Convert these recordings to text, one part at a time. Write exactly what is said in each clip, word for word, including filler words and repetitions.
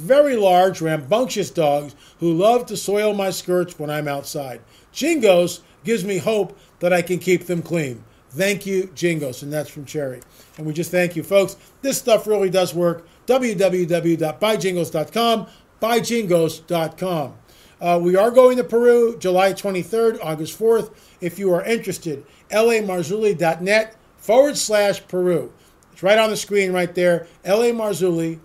very large, rambunctious dogs who love to soil my skirts when I'm outside. Jingos gives me hope that I can keep them clean. Thank you, Jingos. And that's from Cherry. And we just thank you, folks. This stuff really does work. w w w dot buy jingos dot com, buy jingos dot com. Uh, we are going to Peru July twenty-third, August fourth. If you are interested, lamarzulli.net forward slash Peru. It's right on the screen right there, lamarzulli.net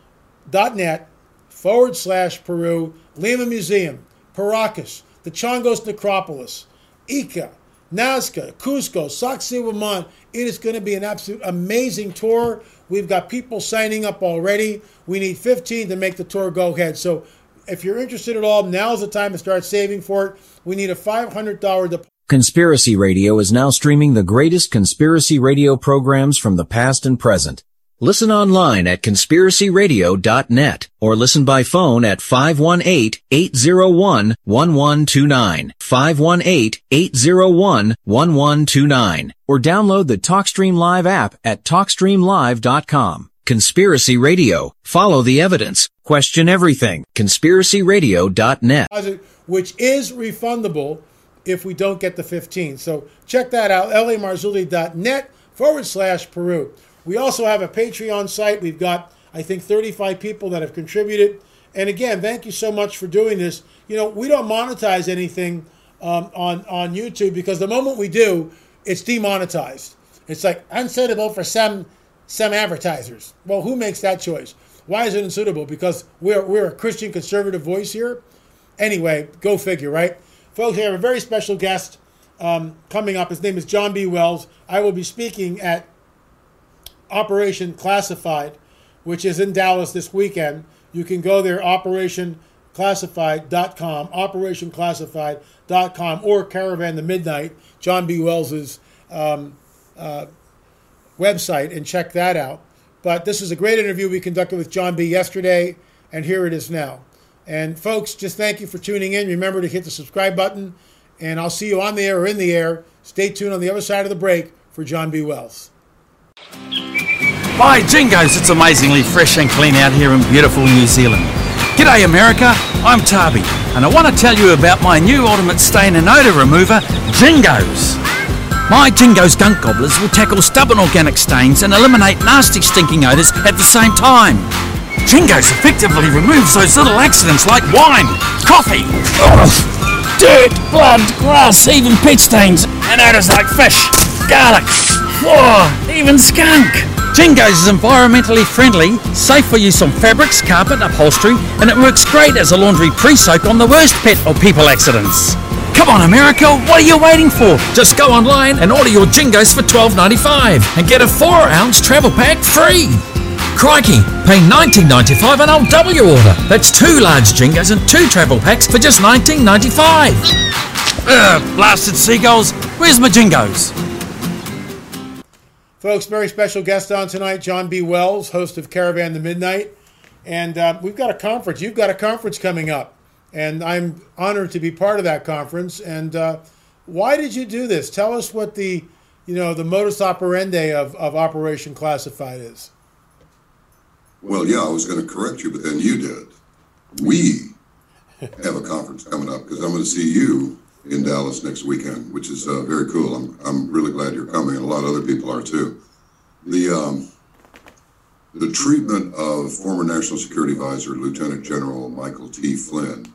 forward slash Peru. Lima Museum, Paracas, the Chongos Necropolis, Ica, Nazca, Cusco, Sacsayhuaman. It is going to be an absolute amazing tour. We've got people signing up already. We need fifteen to make the tour go ahead. So if you're interested at all, now's the time to start saving for it. We need a five hundred dollars deposit. Conspiracy Radio is now streaming the greatest conspiracy radio programs from the past and present. Listen online at conspiracy radio dot net or listen by phone at five one eight, eight zero one, one one two nine, five one eight, eight zero one, one one two nine, or download the TalkStream Live app at talk stream live dot com. Conspiracy Radio. Follow the evidence. Question everything. conspiracy radio dot net. Which is refundable if we don't get the fifteen. So check that out, lamarzulli.net forward slash Peru. We also have a Patreon site. We've got, I think, thirty-five people that have contributed. And again, thank you so much for doing this. You know, we don't monetize anything um, on, on YouTube because the moment we do, it's demonetized. It's like unsuitable for some some advertisers. Well, who makes that choice? Why is it unsuitable? Because we're we're a Christian conservative voice here. Anyway, go figure, right? Folks, we have a very special guest um, coming up. His name is John B. Wells. I will be speaking at Operation Classified, which is in Dallas this weekend. You can go there, operation classified dot com, operation classified dot com, or Caravan to Midnight, John B. Wells's um, uh, website, and check that out. But this is a great interview we conducted with John B. yesterday, and here it is now. And folks, just thank you for tuning in. Remember to hit the subscribe button, and I'll see you on the air or in the air. Stay tuned on the other side of the break for John B. Wells. By Jingos, it's amazingly fresh and clean out here in beautiful New Zealand. G'day America, I'm Tabi, and I want to tell you about my new ultimate stain and odour remover, Jingos. My Jingos gunk gobblers will tackle stubborn organic stains and eliminate nasty stinking odours at the same time. Jingos effectively removes those little accidents like wine, coffee, ugh, dirt, blood, grass, even peat stains, and odours like fish, garlic, oh, even skunk. Jingos is environmentally friendly, safe for use on fabrics, carpet, upholstery, and it works great as a laundry pre-soak on the worst pet or people accidents. Come on America, what are you waiting for? Just go online and order your Jingos for twelve ninety-five and get a four ounce travel pack free. Crikey, pay nineteen ninety-five and I'll double your order. That's two large Jingos and two travel packs for just nineteen ninety-five. Ugh, blasted seagulls, where's my Jingos? Folks, very special guest on tonight, John B. Wells, host of Caravan to Midnight. And uh, we've got a conference. You've got a conference coming up. And I'm honored to be part of that conference. And uh, why did you do this? Tell us what the, you know, the modus operandi of, of Operation Classified is. Well, yeah, I was going to correct you, but then you did. We have a conference coming up because I'm going to see you in Dallas next weekend, which is uh, very cool. I'm I'm really glad you're coming, and a lot of other people are too. The um, the treatment of former National Security Advisor Lieutenant General Michael T. Flynn,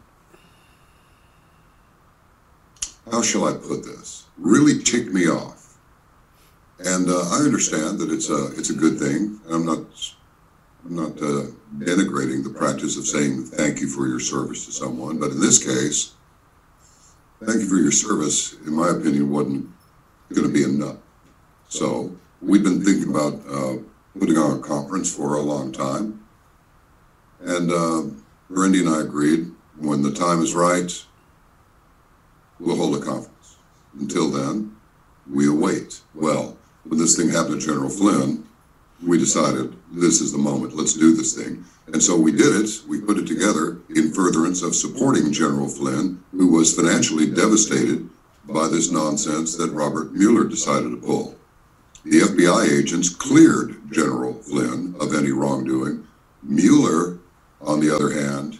how shall I put this? Really ticked me off. And uh, I understand that it's a it's a good thing. I'm not I'm not uh, denigrating the practice of saying thank you for your service to someone, but in this case, thank you for your service, in my opinion, wasn't going to be enough. So we've been thinking about uh, putting on a conference for a long time. And uh, Randy and I agreed when the time is right, we'll hold a conference. Until then, we await. Well, when this thing happened to General Flynn, we decided this is the moment, let's do this thing. And so we did it, we put it together in furtherance of supporting General Flynn, who was financially devastated by this nonsense that Robert Mueller decided to pull. The F B I agents cleared General Flynn of any wrongdoing. Mueller on the other hand,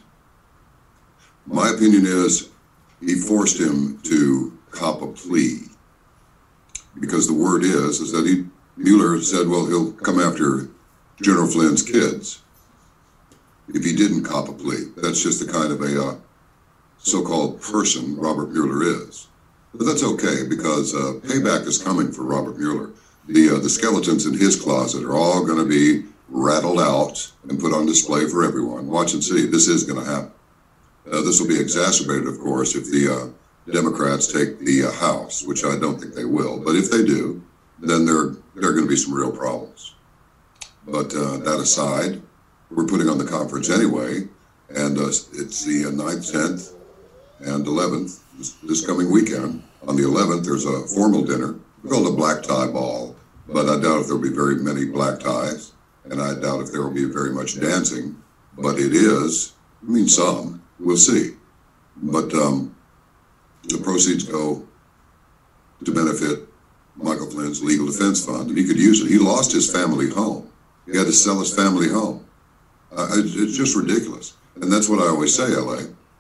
my opinion is he forced him to cop a plea, because the word is is that he Mueller said, well, he'll come after General Flynn's kids if he didn't cop a plea. That's just the kind of a uh, so-called person Robert Mueller is. But that's okay, because uh, payback is coming for Robert Mueller. The, uh, the skeletons in his closet are all going to be rattled out and put on display for everyone. Watch and see. This is going to happen. Uh, this will be exacerbated, of course, if the uh, Democrats take the uh, House, which I don't think they will. But if they do, then there, there are going to be some real problems. But uh, that aside, we're putting on the conference anyway, and uh, it's the uh, ninth, tenth, and eleventh, this, this coming weekend. On the eleventh, there's a formal dinner called a black tie ball, but I doubt if there'll be very many black ties, and I doubt if there will be very much dancing, but it is, I mean some, we'll see. But um, the proceeds go to benefit Michael Flynn's legal defense fund, and he could use it. He lost his family home. He had to sell his family home. Uh, it's just ridiculous. And that's what I always say, L A.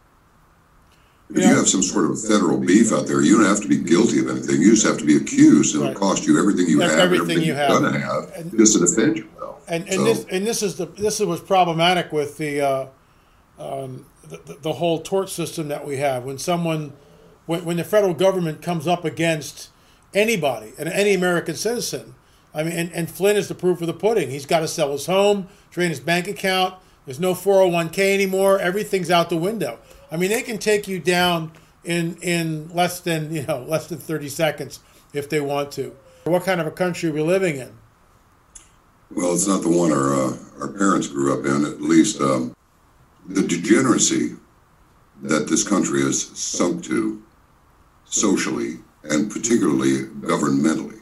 If yeah. you have some sort of federal beef out there, you don't have to be guilty of anything. You just have to be accused, and right. it'll cost you everything you have, everything, everything you you're have, going to have, and, just to defend yourself. And, and so, this and this is the this was problematic with the, uh, um, the the whole tort system that we have. When someone, when when the federal government comes up against anybody and any American citizen, I mean, and, and Flynn is the proof of the pudding. He's got to sell his home, drain his bank account. There's no four oh one k anymore. Everything's out the window. I mean, they can take you down in in less than you know less than thirty seconds if they want to. What kind of a country are we living in? Well, it's not the one our uh, our parents grew up in. At least um, the degeneracy that this country has sunk to, socially and particularly governmentally,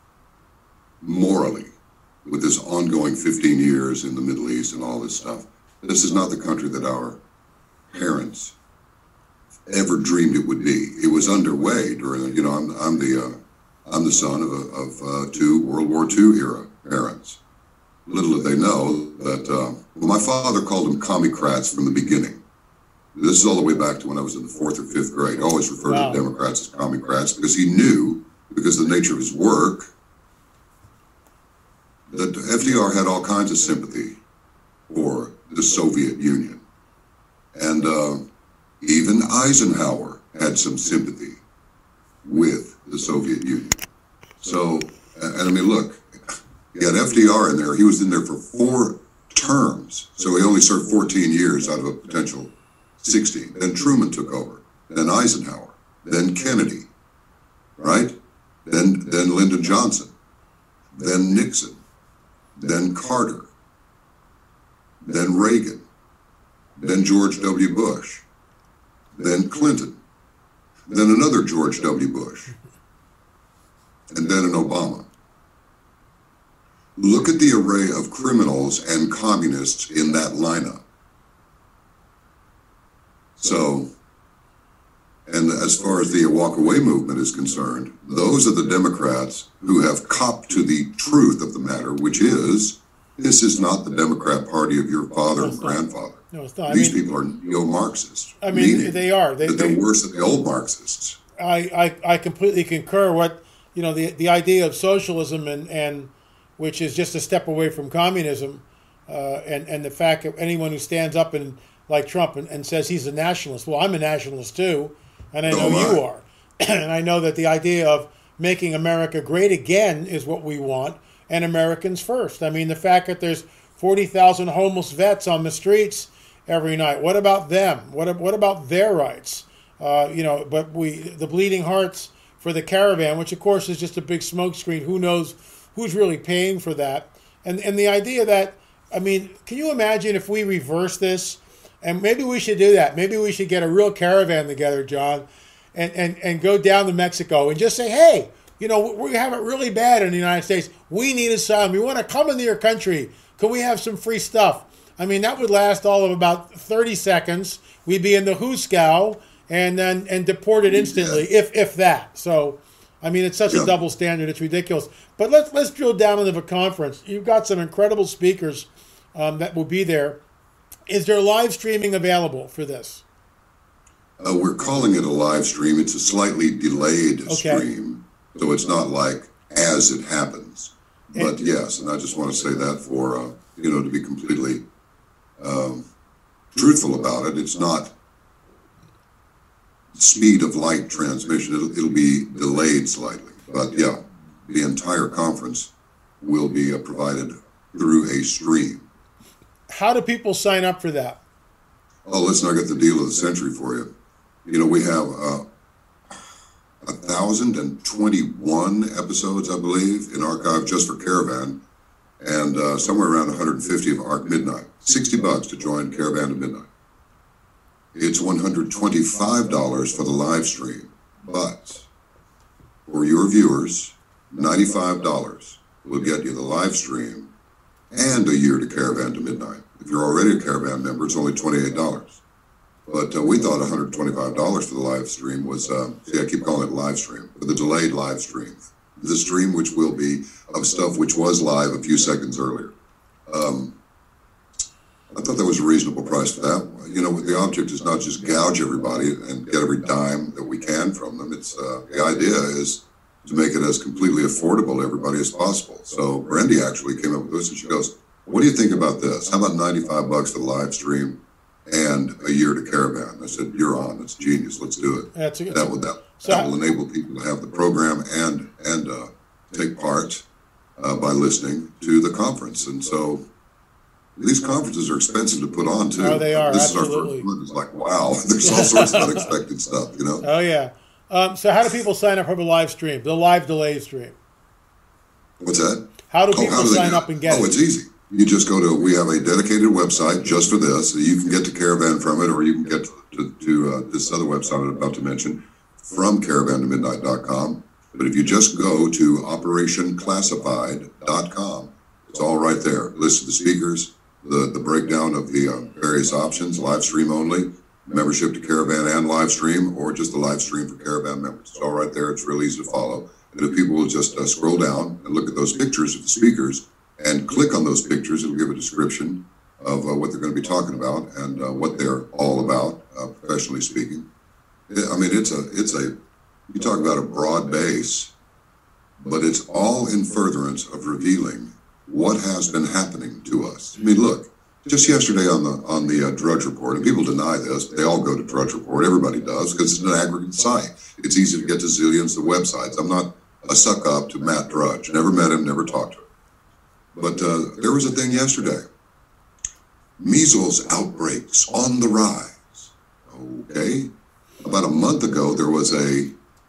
morally, with this ongoing fifteen years in the Middle East and all this stuff. This is not the country that our parents ever dreamed it would be. It was underway during, you know, I'm, I'm the uh, I'm the son of, of uh, two World War Two era parents. Little did they know that, uh, well, my father called them commie-crats from the beginning. This is all the way back to when I was in the fourth or fifth grade. I always referred wow. to Democrats as commie-crats because he knew, because of the nature of his work, that F D R had all kinds of sympathy for the Soviet Union. And uh, even Eisenhower had some sympathy with the Soviet Union. So, and, and I mean, look, you had F D R in there. He was in there for four terms. So he only served fourteen years out of a potential sixteen. Then Truman took over. Then Eisenhower. Then Kennedy. Right? Then, then Lyndon Johnson. Then Nixon. Then Carter. Then Reagan. Then George W. Bush. Then Clinton. Then another George W. Bush. And then an Obama. Look at the array of criminals and communists in that lineup. So, and as far as the walk-away movement is concerned, those are the Democrats who have copped to the truth of the matter, which is, this is not the Democrat Party of your father and grandfather. No, it's not. These I mean, people are neo-Marxists. I mean, they are. They, that they're they, worse than the old Marxists. I, I, I completely concur. What you know, the the idea of socialism and, and which is just a step away from communism, uh, and and the fact that anyone who stands up and like Trump and, and says he's a nationalist. Well, I'm a nationalist too, and I know Oh, you my. are, and I know that the idea of making America great again is what we want, and Americans first. I mean, the fact that there's forty thousand homeless vets on the streets every night. What about them? What what about their rights? Uh, you know, but we the bleeding hearts for the caravan, which of course is just a big smokescreen. Who knows who's really paying for that? And and the idea that, I mean, can you imagine if we reverse this? And maybe we should do that. Maybe we should get a real caravan together, John, and, and, and go down to Mexico and just say, hey, you know, we have it really bad in the United States. We need asylum. We want to come into your country. Can we have some free stuff? I mean, that would last all of about thirty seconds. We'd be in the Huskow and then and deported instantly, yeah. if if that. So, I mean, it's such yeah. a double standard. It's ridiculous. But let's let's drill down into the conference. You've got some incredible speakers um, that will be there. Is there live streaming available for this? Uh, we're calling it a live stream. It's a slightly delayed Okay. stream, so it's not like as it happens. But yes, and I just want to say that for, uh, you know, to be completely um, truthful about it, it's not speed of light transmission. It'll, it'll be delayed slightly. But yeah, the entire conference will be uh, provided through a stream. How do people sign up for that? Oh, listen, I got the deal of the century for you. You know, we have uh, one thousand twenty-one episodes, I believe, in archive just for Caravan, and uh, somewhere around one hundred fifty of Arc Midnight. sixty bucks to join Caravan to Midnight. It's one hundred twenty-five dollars for the live stream, but for your viewers, ninety-five dollars will get you the live stream and a year to Caravan to Midnight. If you're already a Caravan member, it's only twenty-eight dollars. But uh, we thought one hundred twenty-five dollars for the live stream was, uh, see, I keep calling it live stream, for the delayed live stream. The stream which will be of stuff which was live a few seconds earlier. Um, I thought that was a reasonable price for that. You know, the object is not just gouge everybody and get every dime that we can from them. It's uh, the idea is to make it as completely affordable to everybody as possible. So Brandy actually came up with this, and she goes, "What do you think about this? How about ninety-five bucks for the live stream and a year to Caravan?" I said, "You're on. That's genius. Let's do it." That's a, that will that, so that will enable people to have the program and and uh, take part uh, by listening to the conference. And so these conferences are expensive to put on too. Oh, they are. This Absolutely. is our first one. It's like, wow, there's all sorts of unexpected stuff, you know. Oh yeah. Um, so how do people sign up for the live stream, the live delay stream? What's that? How do Oh, people how do they sign do up it? and get Oh, it? it's easy. You just go to, we have a dedicated website just for this. You can get to Caravan from it, or you can get to, to uh, this other website I'm about to mention from caravan to midnight dot com. But if you just go to operation classified dot com, it's all right there. List of the speakers, the, the breakdown of the uh, various options, live stream only, membership to Caravan and live stream, or just the live stream for Caravan members. It's all right there. It's real easy to follow. And if people will just uh, scroll down and look at those pictures of the speakers and click on those pictures, it'll give a description of uh, what they're going to be talking about and uh, what they're all about, uh, professionally speaking. I mean, it's a, it's a, you talk about a broad base, but it's all in furtherance of revealing what has been happening to us. I mean, look, just yesterday on the on the uh, Drudge Report, and people deny this, but they all go to Drudge Report. Everybody does, because it's an aggregate site. It's easy to get to zillions of websites. I'm not a suck up to Matt Drudge. Never met him, never talked to him. But uh, there was a thing yesterday. Measles outbreaks on the rise. Okay. About a month ago, there was a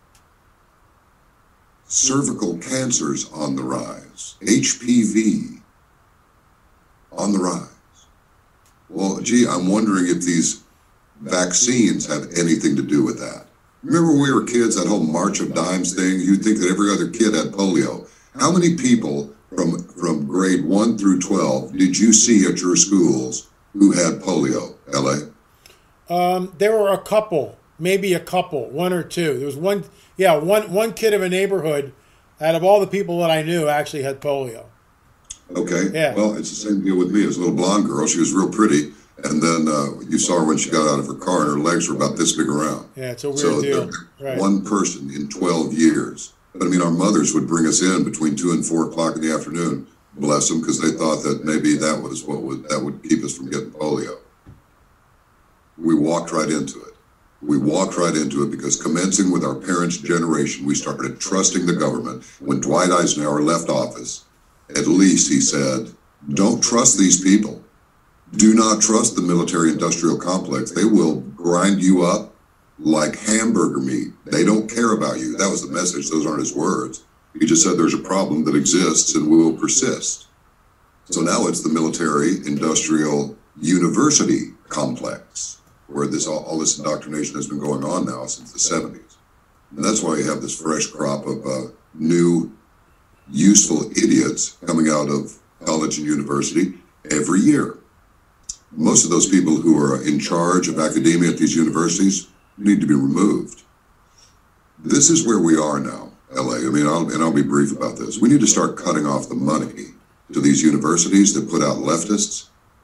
cervical cancers on the rise. H P V on the rise. Well, gee, I'm wondering if these vaccines have anything to do with that. Remember when we were kids, that whole March of Dimes thing? You'd think that every other kid had polio. How many people from from grade one through twelve did you see at your schools who had polio, L A? Um, there were a couple, maybe a couple, one or two. There was one, yeah, one one kid of a neighborhood out of all the people that I knew actually had polio. Okay. Yeah. Well, it's the same deal with me. As a little blonde girl, she was real pretty, and then uh, you saw her when she got out of her car, and her legs were about this big around. Yeah, it's a weird so deal. there- Right. One person in twelve years. But I mean, our mothers would bring us in between two and four o'clock in the afternoon, bless them, because they thought that maybe that was what would that would keep us from getting polio. We walked right into it. We walked right into it because commencing with our parents' generation, we started trusting the government. When Dwight Eisenhower left office, at least he said, "Don't trust these people. Do not trust the military-industrial complex. They will grind you up like hamburger meat. They don't care about you." That was the message. Those aren't his words. He just said there's a problem that exists and will persist. So now it's the military-industrial university complex, where this all, all this indoctrination has been going on now since the seventies. And that's why you have this fresh crop of uh, new, useful idiots coming out of college and university every year. Most of those people who are in charge of academia at these universities need to be removed. This is where we are now, L A. I mean, I'll, and I'll be brief about this. We need to start cutting off the money to these universities that put out leftists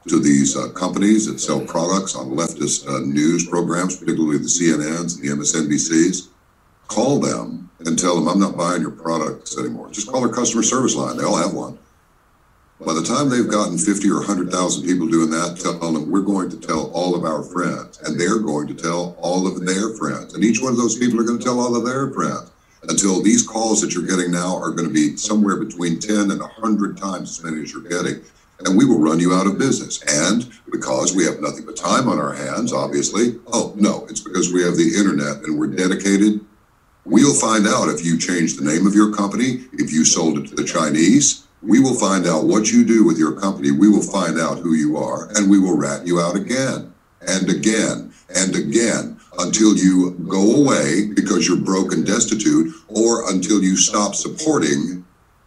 to these uh, companies that sell products on leftist uh, news programs, particularly the C N Ns and the M S N B Cs. Call them and tell them, I'm not buying your products anymore. Just call their customer service line. They all have one. By the time they've gotten fifty or one hundred thousand people doing that, tell them, we're going to tell all of our friends, and they're going to tell all of their friends. And each one of those people are going to tell all of their friends, until these calls that you're getting now are going to be somewhere between ten and one hundred times as many as you're getting. And we will run you out of business. And because we have nothing but time on our hands, obviously, oh, no, it's because we have the internet and we're dedicated. We'll find out if you changed the name of your company, if you sold it to the Chinese. We will find out what you do with your company. We will find out who you are, and we will rat you out again and again and again until you go away because you're broke and destitute, or until you stop supporting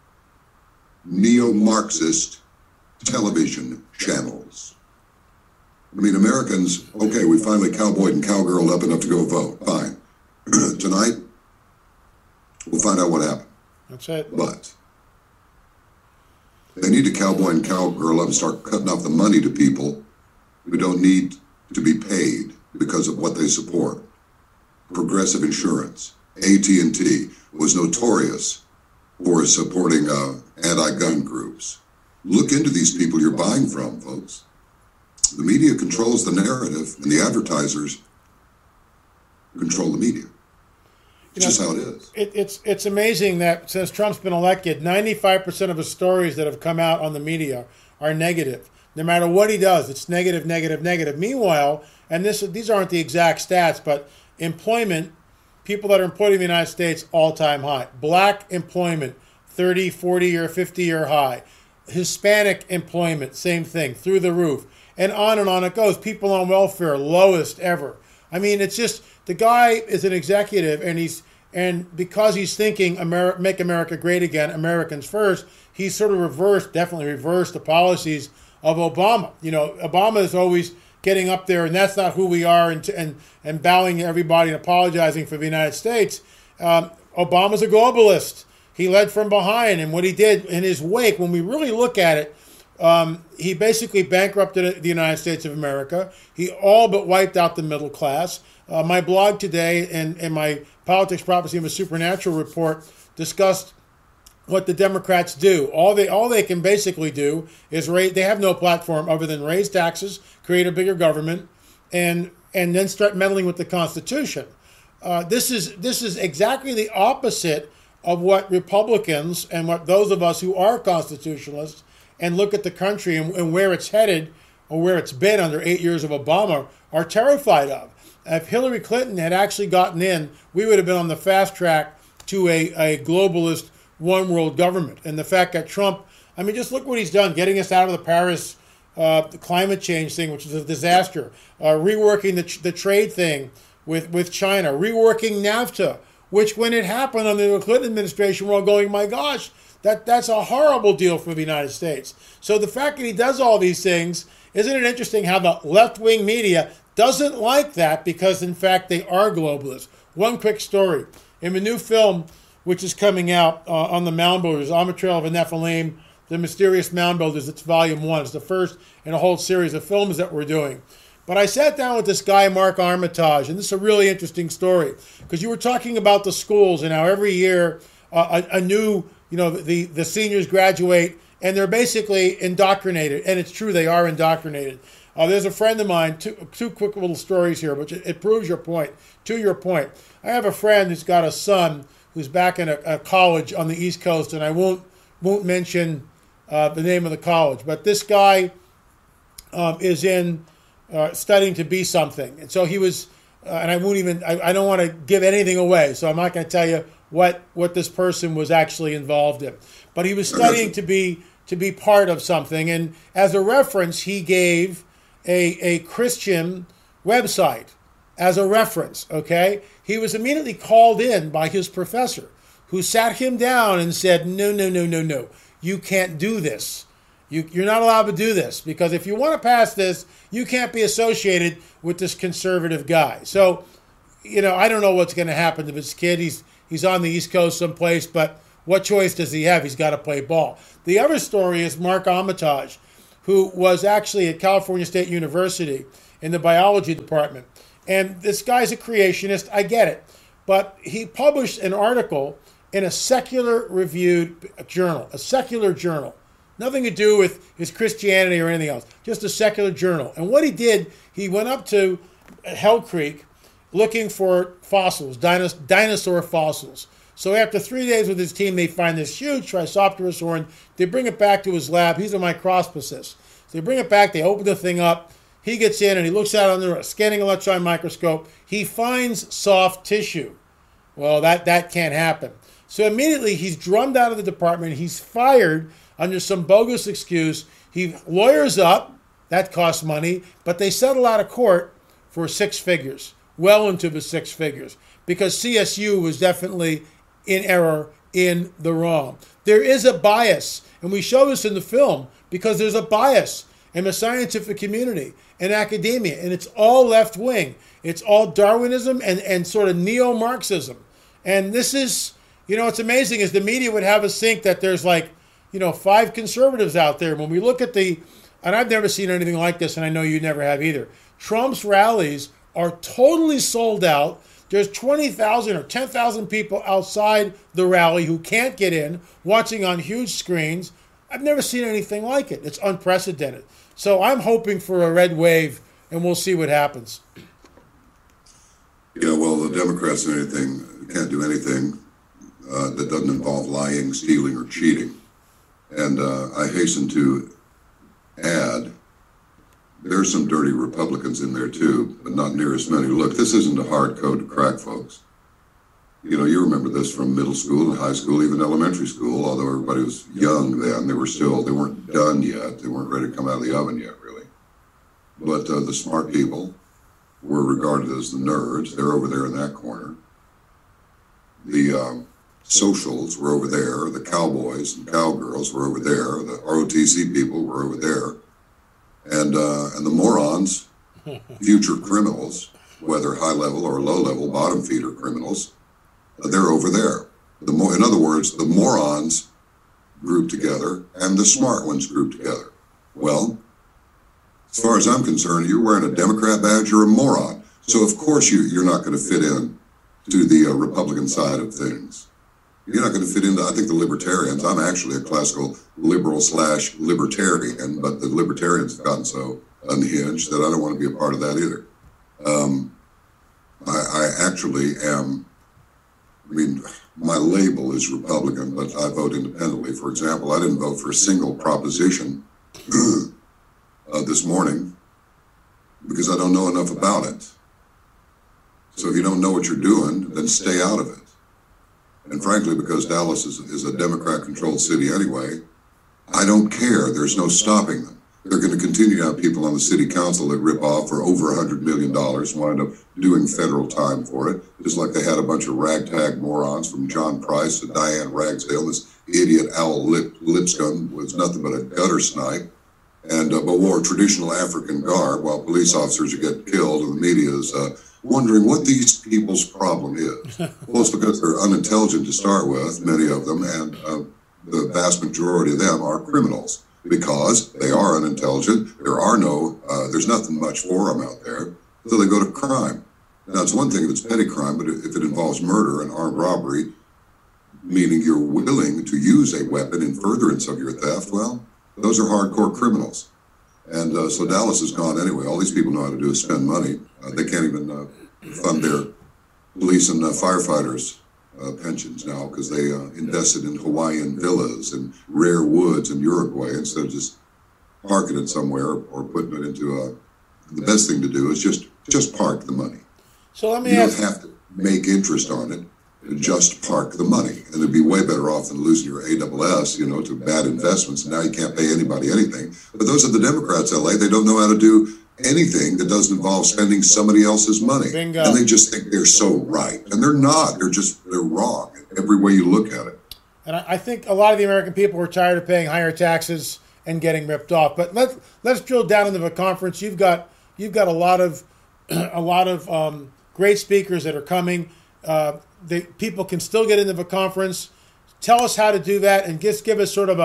neo-Marxist television channels. I mean, Americans, okay, we finally cowboyed and cowgirled up enough to go vote. Fine. Tonight, we'll find out what happened. That's it. But they need to cowboy and cowgirl up and start cutting off the money to people who don't need to be paid because of what they support. Progressive Insurance, A T and T, was notorious for supporting uh, anti-gun groups. Look into these people you're buying from, folks. The media controls the narrative, and the advertisers control the media. It's You know, just how it is. It, it's it's amazing that since Trump's been elected, ninety-five percent of the stories that have come out on the media are negative. No matter what he does, it's negative, negative, negative. Meanwhile, and this these aren't the exact stats, but employment, people that are employed in the United States, all-time high. Black employment, thirty, forty-year, fifty-year high. Hispanic employment, same thing, through the roof. And on and on it goes. People on welfare, lowest ever. I mean, it's just, the guy is an executive, and he's and because he's thinking Ameri- make America great again, Americans first, he's sort of reversed, definitely reversed the policies of Obama. You know, Obama is always getting up there, and that's not who we are, and and, and bowing to everybody and apologizing for the United States. Um, Obama's a globalist. He led from behind, and what he did in his wake, when we really look at it, Um, he basically bankrupted the United States of America. He all but wiped out the middle class. Uh, my blog today and, and my Politics, Prophecy, and the Supernatural report discussed what the Democrats do. All they all they can basically do is raise. They have no platform other than raise taxes, create a bigger government, and and then start meddling with the Constitution. Uh, this is this is exactly the opposite of what Republicans and what those of us who are constitutionalists and look at the country and, and where it's headed, or where it's been under eight years of Obama, are terrified of. If Hillary Clinton had actually gotten in, we would have been on the fast track to a, a globalist one world government. And the fact that Trump, I mean, just look what he's done, getting us out of the Paris uh, climate change thing, which is a disaster, uh, reworking the, the trade thing with, with China, reworking NAFTA, which when it happened under the Clinton administration, we're all going, my gosh, That that's a horrible deal for the United States. So the fact that he does all these things, isn't it interesting how the left-wing media doesn't like that, because, in fact, they are globalists. One quick story. In the new film, which is coming out uh, on the Mound Builders, On the Trail of the Nephilim, The Mysterious Mound Builders, it's volume one. It's the first in a whole series of films that we're doing. But I sat down with this guy, Mark Armitage, and this is a really interesting story, because you were talking about the schools and how every year uh, a, a new... You know, the, the seniors graduate, and they're basically indoctrinated. And it's true, they are indoctrinated. Uh, there's a friend of mine, two, two quick little stories here, but it, it proves your point. To your point, I have a friend who's got a son who's back in a, a college on the East Coast, and I won't won't mention uh, the name of the college. But this guy um, is in uh, studying to be something. And so he was, uh, and I won't even, I, I don't want to give anything away, so I'm not going to tell you what what this person was actually involved in. But he was studying to be to be part of something, and as a reference, he gave a, a Christian website as a reference, okay? He was immediately called in by his professor, who sat him down and said, no, no, no, no, no, you can't do this. You, you're not allowed to do this, because if you want to pass this, you can't be associated with this conservative guy. So, you know, I don't know what's going to happen to this kid. He's He's on the East Coast someplace, but what choice does he have? He's got to play ball. The other story is Mark Armitage, who was actually at California State University in the biology department. And this guy's a creationist, I get it. But he published an article in a secular reviewed journal, a secular journal. Nothing to do with his Christianity or anything else, just a secular journal. And what he did, he went up to Hell Creek looking for fossils, dinos- dinosaur fossils. So after three days with his team, they find this huge Triceratops horn. They bring it back to his lab. He's a microscopist. So they bring it back. They open the thing up. He gets in and he looks out under a scanning electron microscope. He finds soft tissue. Well, that, that can't happen. So immediately he's drummed out of the department. He's fired under some bogus excuse. He lawyers up. That costs money. But they settle out of court for six figures, well into the six figures, because C S U was definitely in error, in the wrong. There is a bias, and we show this in the film because there's a bias in the scientific community and academia, and it's all left-wing. It's all Darwinism and, and sort of neo-Marxism. And this is, you know, it's amazing as the media would have us think that there's like, you know, five conservatives out there. When we look at the, and I've never seen anything like this, and I know you never have either, Trump's rallies are totally sold out. There's twenty thousand or ten thousand people outside the rally who can't get in, watching on huge screens. I've never seen anything like it. It's unprecedented. So I'm hoping for a red wave, and we'll see what happens. Yeah, well, the Democrats and anything can't do anything uh, that doesn't involve lying, stealing, or cheating. And uh, I hasten to add, there's some dirty Republicans in there too, but not near as many. Look, this isn't a hard code to crack, folks. You know, you remember this from middle school and high school, even elementary school, although everybody was young then. They were still, they weren't done yet. They weren't ready to come out of the oven yet, really. But uh, the smart people were regarded as the nerds. They're over there in that corner. The um, socials were over there. The cowboys and cowgirls were over there. The R O T C people were over there. And uh, and the morons, future criminals, whether high level or low level, bottom feeder criminals, uh, they're over there. The mo- in other words, the morons group together and the smart ones group together. Well, as far as I'm concerned, you're wearing a Democrat badge, you're a moron. So of course you you're not going to fit in to the uh, Republican side of things. You're not going to fit into, I think, the libertarians. I'm actually a classical liberal slash libertarian, but the libertarians have gotten so unhinged that I don't want to be a part of that either. Um, I, I actually am, I mean, my label is Republican, but I vote independently. For example, I didn't vote for a single proposition uh, this morning because I don't know enough about it. So if you don't know what you're doing, then stay out of it. And frankly, because Dallas is, is a Democrat-controlled city anyway, I don't care. There's no stopping them. They're going to continue to have people on the city council that rip off for over one hundred million dollars, wind up doing federal time for it, just like they had a bunch of ragtag morons from John Price to Diane Ragsdale. This idiot Al Lip, Lipscomb was nothing but a gutter snipe, and uh, but wore traditional African garb while police officers are getting killed, and the media is uh, wondering what these people's problem is. Well, it's because they're unintelligent to start with, many of them, and uh, the vast majority of them are criminals because they are unintelligent. There are no, uh, there's nothing much for them out there, so they go to crime. Now, it's one thing if it's petty crime, but if it involves murder and armed robbery, meaning you're willing to use a weapon in furtherance of your theft, well, those are hardcore criminals. And uh, so Dallas is gone anyway. All these people know how to do is spend money. Uh, they can't even uh, fund their police and uh, firefighters' uh, pensions now because they uh, invested in Hawaiian villas and rare woods in Uruguay instead of just parking it somewhere or putting it into a. The best thing to do is just just park the money. So let me you ask. don't have to make interest on it. Just park the money, and it'd be way better off than losing your A W S, you know, to bad investments. And now you can't pay anybody anything. But those are the Democrats, L A. They don't know how to do anything that doesn't involve spending somebody else's money. Bingo. And they just think they're so right, and they're not. They're just they're wrong every way you look at it. And I think a lot of the American people are tired of paying higher taxes and getting ripped off. But let's let's drill down into the conference. You've got you've got a lot of a lot of um, great speakers that are coming. Uh, the people can still get into the conference. Tell us how to do that, and just give us sort of a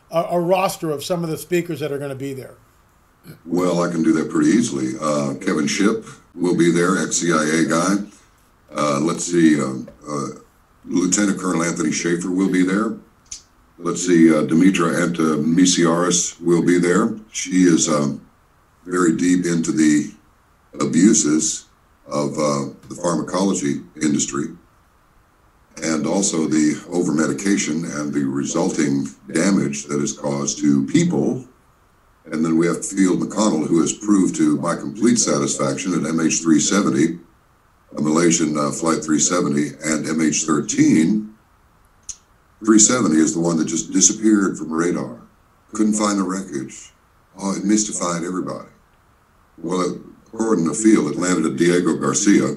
a, a roster of some of the speakers that are going to be there? Well, I can do that pretty easily. Uh, Kevin Shipp will be there, ex-C I A guy. Uh, let's see, uh, uh, Lieutenant Colonel Anthony Schaefer will be there. Let's see, uh, Demetra Antomisiaris will be there. She is um, very deep into the abuses of uh, the pharmacology industry and also the over-medication and the resulting damage that is caused to people. And then we have Field McConnell, who has proved to my complete satisfaction at M H three seventy, a Malaysian uh, Flight three seventy, and M H thirteen. three seventy is the one that just disappeared from radar. Couldn't find the wreckage. Oh, it mystified everybody. Well, according to Field, it landed at Diego Garcia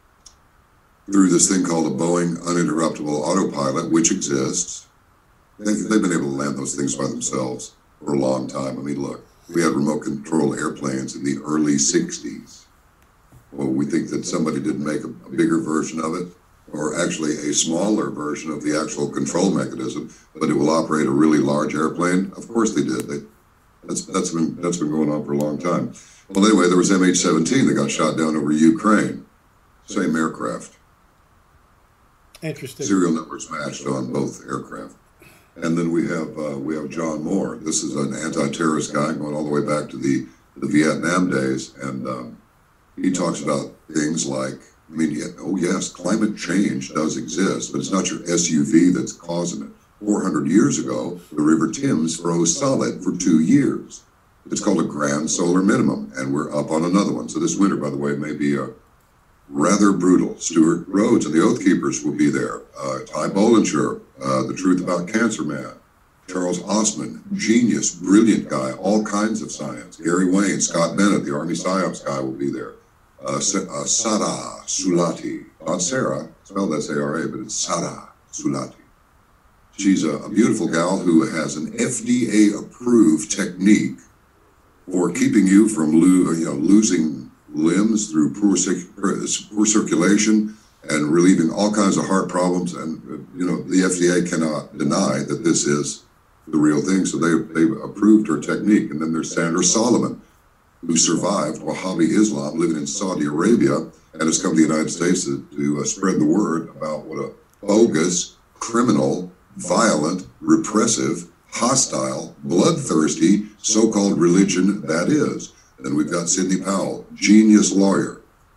through this thing called a Boeing uninterruptible autopilot, which exists. They've, they've been able to land those things by themselves for a long time. I mean, look, we had remote control airplanes in the early sixties. Well, we think that somebody didn't make a, a bigger version of it, or actually a smaller version of the actual control mechanism, but it will operate a really large airplane. Of course they did. They, that's, that's been, that's been going on for a long time. Well, anyway, there was M H seventeen that got shot down over Ukraine. Same aircraft. Interesting. Serial numbers matched on both aircraft. And then we have uh, we have John Moore. This is an anti-terrorist guy going all the way back to the, the Vietnam days. And um, he talks about things like, I mean, yeah, oh yes, climate change does exist, but it's not your S U V that's causing it. four hundred years ago, the River Thames froze solid for two years. It's called a grand solar minimum, and we're up on another one. So this winter, by the way, may be a rather brutal. Stuart Rhodes and the Oath Keepers will be there. Uh, Ty Bollinger, uh, The Truth About Cancer Man. Charles Osman, genius, brilliant guy, all kinds of science. Gary Wayne, Scott Bennett, the Army PSYOPs guy will be there. Uh, uh, Sada Sulati, not Sarah, spelled S A R A, but it's Sada Sulati. She's a, a beautiful gal who has an F D A-approved technique for keeping you from lo- you know, losing limbs through poor, poor circulation and relieving all kinds of heart problems. And, you know, the F D A cannot deny that this is the real thing. So they, they've approved her technique. And then there's Sandra Solomon, who survived Wahhabi Islam living in Saudi Arabia and has come to the United States to, to uh, spread the word about what a bogus, criminal, violent, repressive, hostile, bloodthirsty, so-called religion that is. And then we've got Sidney Powell, genius lawyer,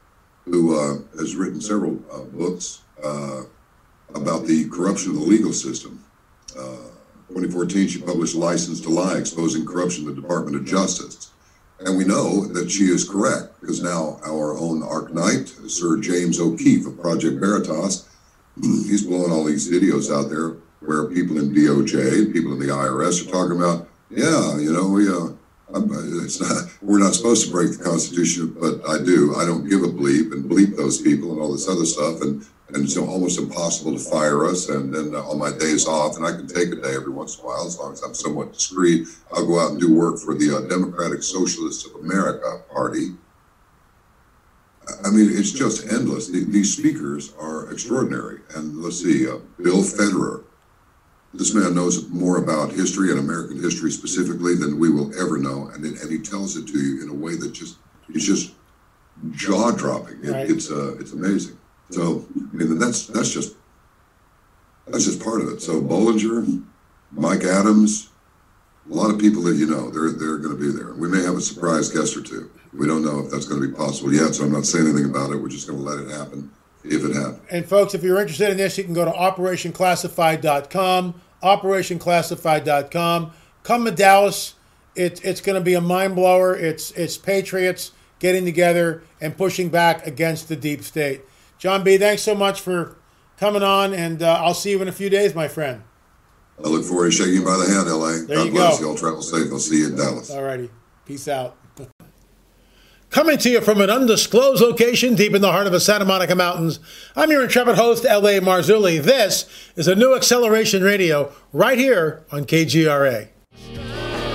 who uh, has written several uh, books uh, about the corruption of the legal system. Uh, twenty fourteen, she published License to Lie, Exposing Corruption in the Department of Justice. And we know that she is correct, because now our own Arc Knight, Sir James O'Keefe of Project Veritas, he's blowing all these videos out there where people in D O J, people in the I R S are talking about, yeah, you know, we, uh, I'm, it's not, we're not supposed to break the Constitution, but I do. I don't give a bleep and bleep those people and all this other stuff. And, and it's almost impossible to fire us. And then uh, on my days off, and I can take a day every once in a while, as long as I'm somewhat discreet, I'll go out and do work for the uh, Democratic Socialists of America Party. I mean, it's just endless. The, these speakers are extraordinary. And let's see, uh, Bill Federer. This man knows more about history and American history specifically than we will ever know. And, it, and he tells it to you in a way that just, it's just jaw-dropping. It, right. It's uh, it's amazing. So, I mean, that's that's just that's just part of it. So Bollinger, Mike Adams, a lot of people that you know, they're they're going to be there. We may have a surprise guest or two. We don't know if that's going to be possible yet, so I'm not saying anything about it. We're just going to let it happen if it happens. And folks, if you're interested in this, you can go to operation classified dot com, operation classified dot com. Come to Dallas. It, it's going to be a mind blower. It's it's patriots getting together and pushing back against the deep state. John B., thanks so much for coming on, and uh, I'll see you in a few days, my friend. I look forward to shaking you by the hand, L A. There God you bless go. you. All travel safe. I'll see you in Dallas. All righty. Peace out. Coming to you from an undisclosed location deep in the heart of the Santa Monica Mountains, I'm your intrepid host, L A. Marzulli. This is a new Acceleration Radio right here on K G R A.